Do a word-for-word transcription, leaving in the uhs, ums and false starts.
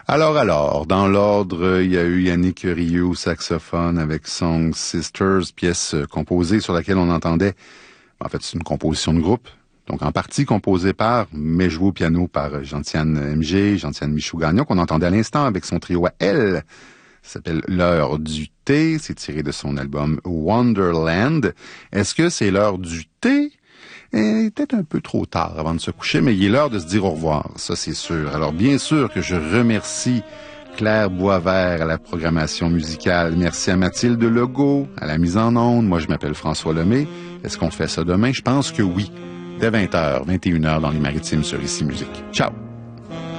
Alors, alors, dans l'ordre, il y a eu Yannick Rieu au saxophone avec Song Sisters, pièce composée sur laquelle on entendait, en fait, c'est une composition de groupe, donc en partie composée par, mais jouée au piano par Gentiane M G, Gentiane Michoux-Gagnon, qu'on entendait à l'instant avec son trio à elle. Ça s'appelle L'heure du thé, c'est tiré de son album Wonderland. Est-ce que c'est l'heure du thé? Eh, peut-être un peu trop tard avant de se coucher, mais il est l'heure de se dire au revoir, ça c'est sûr. Alors bien sûr que je remercie Claire Boisvert à la programmation musicale. Merci à Mathilde Legault à la mise en onde. Moi je m'appelle François Lemay. Est-ce qu'on fait ça demain? Je pense que oui. Dès vingt heures, vingt et une heures dans les Maritimes sur Ici Musique. Ciao!